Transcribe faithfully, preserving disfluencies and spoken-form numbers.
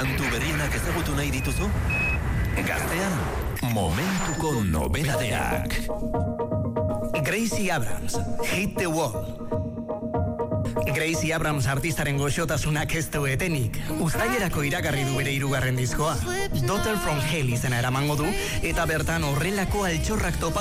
Kantu berrienak ezagutu nahi dituzu? Gaztean, momentuko nobedadeak. Gracie Abrams, Hit the Wall. Gracie Abrams artistaren goxotasunak ez du etenik. Uztailerako iragarri du bere hirugarren diskoa. Daughter from Hell izena eramango du, eta bertan horrelako altxorrak topa